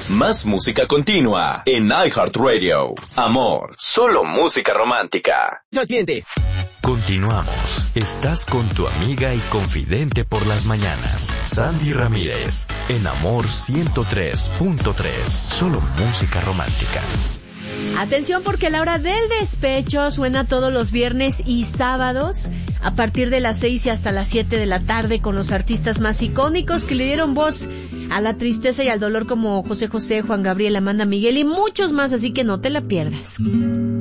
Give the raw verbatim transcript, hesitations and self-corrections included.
Más música continua en iHeartRadio. Amor, solo música romántica. Al cliente. Continuamos. Estás con tu amiga y confidente por las mañanas, Sandy Ramírez, en Amor ciento tres punto tres. Solo música romántica. Atención, porque la hora del despecho suena todos los viernes y sábados a partir de las seis y hasta las siete de la tarde con los artistas más icónicos que le dieron voz a la tristeza y al dolor, como José José, Juan Gabriel, Amanda Miguel y muchos más, así que no te la pierdas.